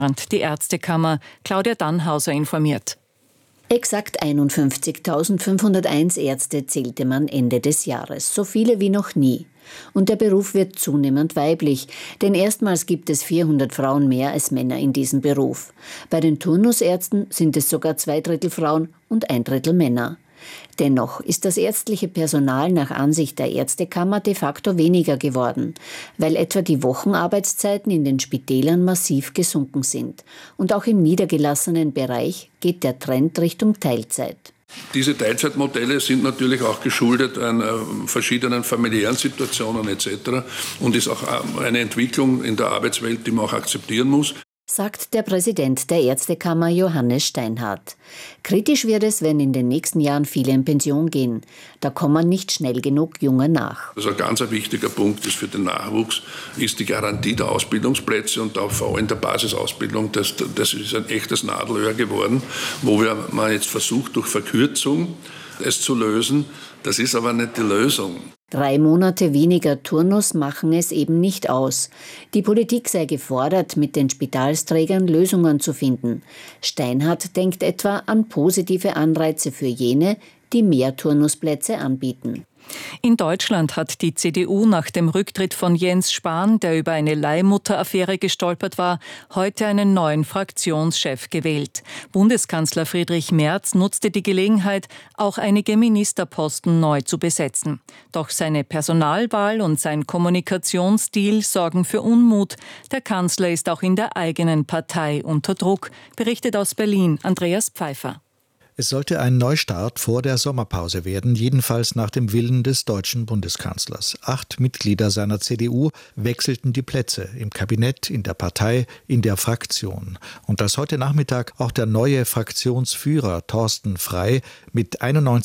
Die Ärztekammer. Claudia Dannhauser informiert. Exakt 51.501 Ärzte zählte man Ende des Jahres, so viele wie noch nie. Und der Beruf wird zunehmend weiblich, denn erstmals gibt es 400 Frauen mehr als Männer in diesem Beruf. Bei den Turnusärzten sind es sogar 2/3 Frauen und 1/3 Männer. Dennoch ist das ärztliche Personal nach Ansicht der Ärztekammer de facto weniger geworden, weil etwa die Wochenarbeitszeiten in den Spitälern massiv gesunken sind. Und auch im niedergelassenen Bereich geht der Trend Richtung Teilzeit. Diese Teilzeitmodelle sind natürlich auch geschuldet an verschiedenen familiären Situationen etc. und ist auch eine Entwicklung in der Arbeitswelt, die man auch akzeptieren muss, sagt der Präsident der Ärztekammer Johannes Steinhardt. Kritisch wird es, wenn in den nächsten Jahren viele in Pension gehen. Da kommen nicht schnell genug Junge nach. Also ein ganz wichtiger Punkt ist für den Nachwuchs, ist die Garantie der Ausbildungsplätze und auch vor allem der Basisausbildung. Das ist ein echtes Nadelöhr geworden, wo man jetzt versucht, durch Verkürzung es zu lösen. Das ist aber nicht die Lösung. 3 Monate weniger Turnus machen es eben nicht aus. Die Politik sei gefordert, mit den Spitalsträgern Lösungen zu finden. Steinhardt denkt etwa an positive Anreize für jene, die mehr Turnusplätze anbieten. In Deutschland hat die CDU nach dem Rücktritt von Jens Spahn, der über eine Leihmutteraffäre gestolpert war, heute einen neuen Fraktionschef gewählt. Bundeskanzler Friedrich Merz nutzte die Gelegenheit, auch einige Ministerposten neu zu besetzen. Doch seine Personalwahl und sein Kommunikationsstil sorgen für Unmut. Der Kanzler ist auch in der eigenen Partei unter Druck, berichtet aus Berlin Andreas Pfeiffer. Es sollte ein Neustart vor der Sommerpause werden, jedenfalls nach dem Willen des deutschen Bundeskanzlers. 8 Mitglieder seiner CDU wechselten die Plätze im Kabinett, in der Partei, in der Fraktion. Und als heute Nachmittag auch der neue Fraktionsführer Thorsten Frey mit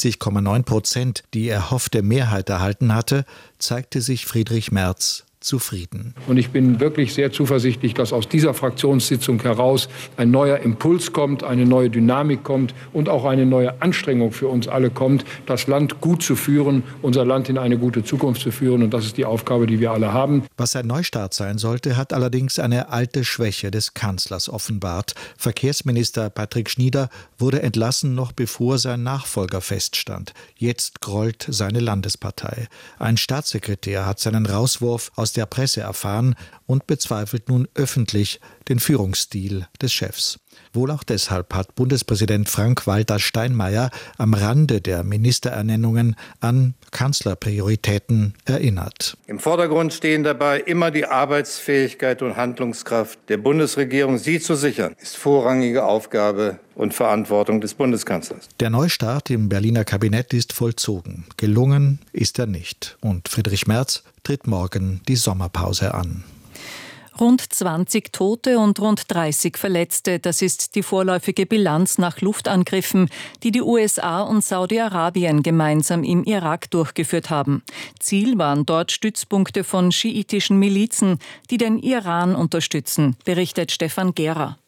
91,9% die erhoffte Mehrheit erhalten hatte, zeigte sich Friedrich Merz zufrieden. Und ich bin wirklich sehr zuversichtlich, dass aus dieser Fraktionssitzung heraus ein neuer Impuls kommt, eine neue Dynamik kommt und auch eine neue Anstrengung für uns alle kommt, das Land gut zu führen, unser Land in eine gute Zukunft zu führen. Und das ist die Aufgabe, die wir alle haben. Was ein Neustart sein sollte, hat allerdings eine alte Schwäche des Kanzlers offenbart. Verkehrsminister Patrick Schnieder wurde entlassen, noch bevor sein Nachfolger feststand. Jetzt grollt seine Landespartei. Ein Staatssekretär hat seinen Rauswurf aus der Presse erfahren und bezweifelt nun öffentlich den Führungsstil des Chefs. Wohl auch deshalb hat Bundespräsident Frank-Walter Steinmeier am Rande der Ministerernennungen an Kanzlerprioritäten erinnert. Im Vordergrund stehen dabei immer die Arbeitsfähigkeit und Handlungskraft der Bundesregierung. Sie zu sichern, ist vorrangige Aufgabe und Verantwortung des Bundeskanzlers. Der Neustart im Berliner Kabinett ist vollzogen. Gelungen ist er nicht. Und Friedrich Merz tritt morgen die Sommerpause an. Rund 20 Tote und rund 30 Verletzte, das ist die vorläufige Bilanz nach Luftangriffen, die die USA und Saudi-Arabien gemeinsam im Irak durchgeführt haben. Ziel waren dort Stützpunkte von schiitischen Milizen, die den Iran unterstützen, berichtet Stefan Gera.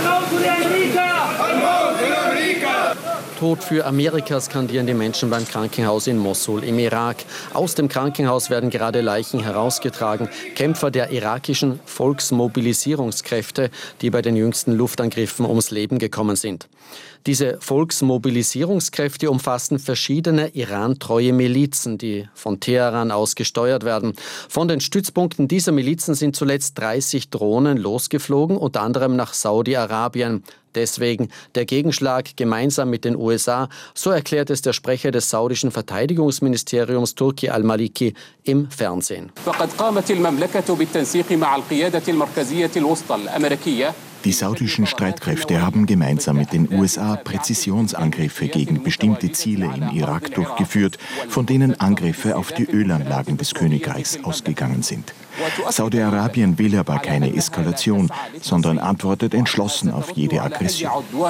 Tod für Amerika skandieren die Menschen beim Krankenhaus in Mossul im Irak. Aus dem Krankenhaus werden gerade Leichen herausgetragen. Kämpfer der irakischen Volksmobilisierungskräfte, die bei den jüngsten Luftangriffen ums Leben gekommen sind. Diese Volksmobilisierungskräfte umfassen verschiedene irantreue Milizen, die von Teheran aus gesteuert werden. Von den Stützpunkten dieser Milizen sind zuletzt 30 Drohnen losgeflogen, unter anderem nach Saudi-Arabien. Deswegen der Gegenschlag gemeinsam mit den USA, so erklärt es der Sprecher des saudischen Verteidigungsministeriums Turki al-Maliki im Fernsehen. Die saudischen Streitkräfte haben gemeinsam mit den USA Präzisionsangriffe gegen bestimmte Ziele im Irak durchgeführt, von denen Angriffe auf die Ölanlagen des Königreichs ausgegangen sind. Saudi-Arabien will aber keine Eskalation, sondern antwortet entschlossen auf jede Aggression.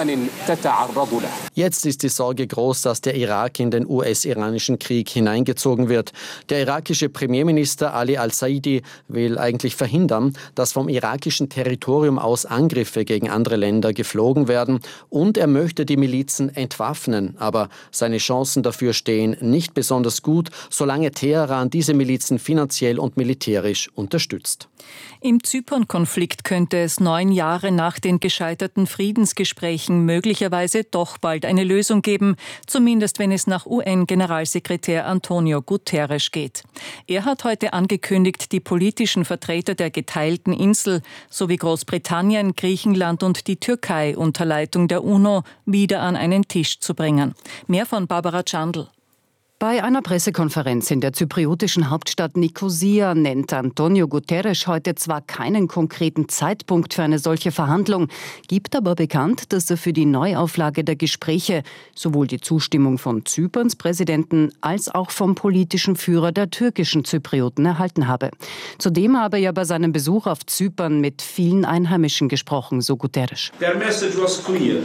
Jetzt ist die Sorge groß, dass der Irak in den US-iranischen Krieg hineingezogen wird. Der irakische Premierminister Ali al-Saidi will eigentlich verhindern, dass vom irakischen Territorium aus Angriffe gegen andere Länder geflogen werden, und er möchte die Milizen entwaffnen. Aber seine Chancen dafür stehen nicht besonders gut, solange Teheran diese Milizen finanziell und militärisch unterstützt. Im Zypern-Konflikt könnte es 9 Jahre nach den gescheiterten Friedensgesprächen möglicherweise doch bald eine Lösung geben, zumindest wenn es nach UN-Generalsekretär Antonio Guterres geht. Er hat heute angekündigt, die politischen Vertreter der geteilten Insel sowie Großbritannien, Griechenland und die Türkei unter Leitung der UNO wieder an einen Tisch zu bringen. Mehr von Barbara Chandl. Bei einer Pressekonferenz in der zypriotischen Hauptstadt Nikosia nennt Antonio Guterres heute zwar keinen konkreten Zeitpunkt für eine solche Verhandlung, gibt aber bekannt, dass er für die Neuauflage der Gespräche sowohl die Zustimmung von Zyperns Präsidenten als auch vom politischen Führer der türkischen Zyprioten erhalten habe. Zudem habe er bei seinem Besuch auf Zypern mit vielen Einheimischen gesprochen, so Guterres. Their message was clear.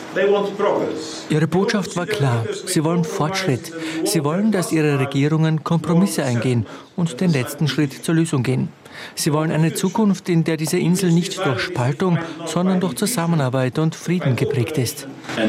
Ihre Botschaft war klar. Sie wollen Fortschritt. Sie wollen, dass ihre Regierungen Kompromisse eingehen und den letzten Schritt zur Lösung gehen. Sie wollen eine Zukunft, in der diese Insel nicht durch Spaltung, sondern durch Zusammenarbeit und Frieden geprägt ist.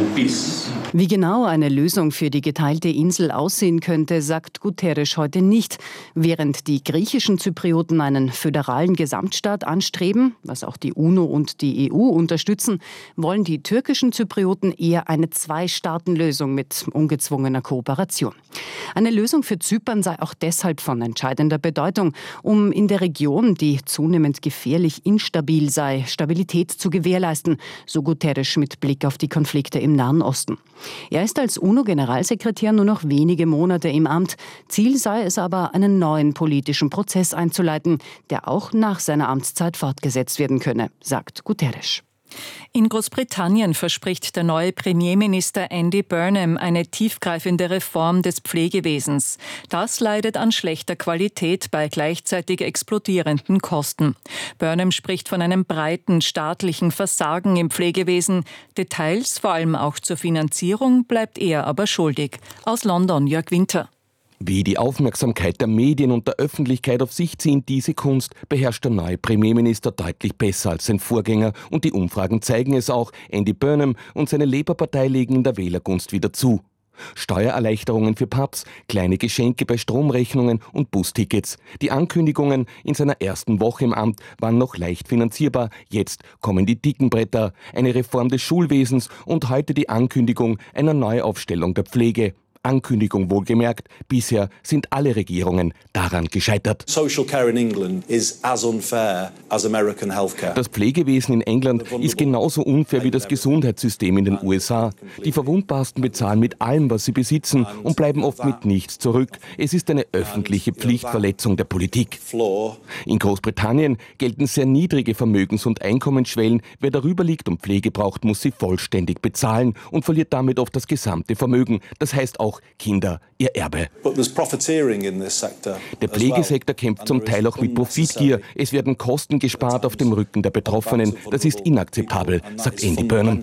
Wie genau eine Lösung für die geteilte Insel aussehen könnte, sagt Guterres heute nicht. Während die griechischen Zyprioten einen föderalen Gesamtstaat anstreben, was auch die UNO und die EU unterstützen, wollen die türkischen Zyprioten eher eine Zwei-Staaten-Lösung mit ungezwungener Kooperation. Eine Lösung für Zypern sei auch deshalb von entscheidender Bedeutung, um in der Region, die zunehmend gefährlich instabil sei, Stabilität zu gewährleisten, so Guterres mit Blick auf die Konflikte im Nahen Osten. Er ist als UNO-Generalsekretär nur noch wenige Monate im Amt. Ziel sei es aber, einen neuen politischen Prozess einzuleiten, der auch nach seiner Amtszeit fortgesetzt werden könne, sagt Guterres. In Großbritannien verspricht der neue Premierminister Andy Burnham eine tiefgreifende Reform des Pflegewesens. Das leidet an schlechter Qualität bei gleichzeitig explodierenden Kosten. Burnham spricht von einem breiten staatlichen Versagen im Pflegewesen. Details, vor allem auch zur Finanzierung, bleibt er aber schuldig. Aus London, Jörg Winter. Wie die Aufmerksamkeit der Medien und der Öffentlichkeit auf sich ziehen, diese Kunst beherrscht der neue Premierminister deutlich besser als sein Vorgänger und die Umfragen zeigen es auch. Andy Burnham und seine Labour-Partei legen in der Wählergunst wieder zu. Steuererleichterungen für Pubs, kleine Geschenke bei Stromrechnungen und Bustickets. Die Ankündigungen in seiner ersten Woche im Amt waren noch leicht finanzierbar. Jetzt kommen die dicken Bretter, eine Reform des Schulwesens und heute die Ankündigung einer Neuaufstellung der Pflege. Ankündigung wohlgemerkt, bisher sind alle Regierungen daran gescheitert. Social care in England is as unfair as American healthcare. Das Pflegewesen in England ist genauso unfair wie das Gesundheitssystem in den USA. Die Verwundbarsten bezahlen mit allem, was sie besitzen und bleiben oft mit nichts zurück. Es ist eine öffentliche Pflichtverletzung der Politik. In Großbritannien gelten sehr niedrige Vermögens- und Einkommensschwellen. Wer darüber liegt und Pflege braucht, muss sie vollständig bezahlen und verliert damit oft das gesamte Vermögen. Das heißt auch Kinder ihr Erbe. Der Pflegesektor kämpft zum Teil auch mit Profitgier. Es werden Kosten gespart auf dem Rücken der Betroffenen. Das ist inakzeptabel, sagt Andy Burnham.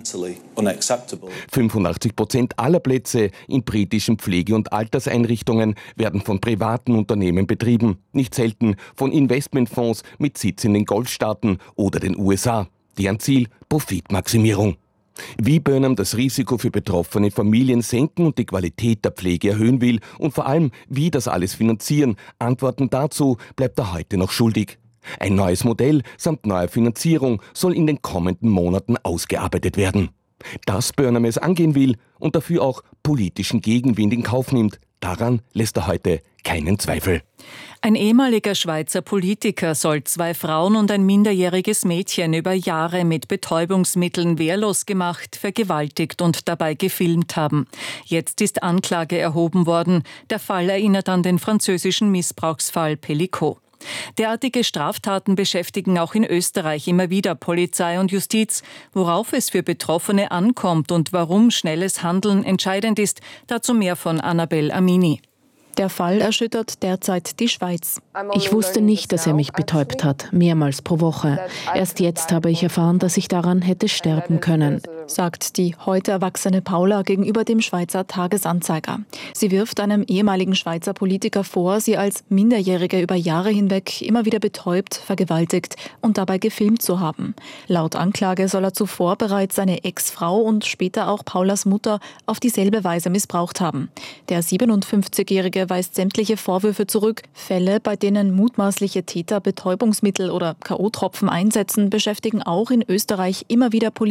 85% aller Plätze in britischen Pflege- und Alterseinrichtungen werden von privaten Unternehmen betrieben. Nicht selten von Investmentfonds mit Sitz in den Golfstaaten oder den USA. Deren Ziel: Profitmaximierung. Wie Burnham das Risiko für betroffene Familien senken und die Qualität der Pflege erhöhen will und vor allem, wie das alles finanzieren, Antworten dazu bleibt er heute noch schuldig. Ein neues Modell samt neuer Finanzierung soll in den kommenden Monaten ausgearbeitet werden. Dass Burnham es angehen will und dafür auch politischen Gegenwind in Kauf nimmt, daran lässt er heute keinen Zweifel. Ein ehemaliger Schweizer Politiker soll 2 Frauen und ein minderjähriges Mädchen über Jahre mit Betäubungsmitteln wehrlos gemacht, vergewaltigt und dabei gefilmt haben. Jetzt ist Anklage erhoben worden. Der Fall erinnert an den französischen Missbrauchsfall Pellicot. Derartige Straftaten beschäftigen auch in Österreich immer wieder Polizei und Justiz. Worauf es für Betroffene ankommt und warum schnelles Handeln entscheidend ist, dazu mehr von Annabel Amini. Der Fall erschüttert derzeit die Schweiz. Ich wusste nicht, dass er mich betäubt hat, mehrmals pro Woche. Erst jetzt habe ich erfahren, dass ich daran hätte sterben können. sagt die heute erwachsene Paula gegenüber dem Schweizer Tagesanzeiger. Sie wirft einem ehemaligen Schweizer Politiker vor, sie als Minderjährige über Jahre hinweg immer wieder betäubt, vergewaltigt und dabei gefilmt zu haben. Laut Anklage soll er zuvor bereits seine Ex-Frau und später auch Paulas Mutter auf dieselbe Weise missbraucht haben. Der 57-Jährige weist sämtliche Vorwürfe zurück. Fälle, bei denen mutmaßliche Täter Betäubungsmittel oder K.O.-Tropfen einsetzen, beschäftigen auch in Österreich immer wieder Polizei.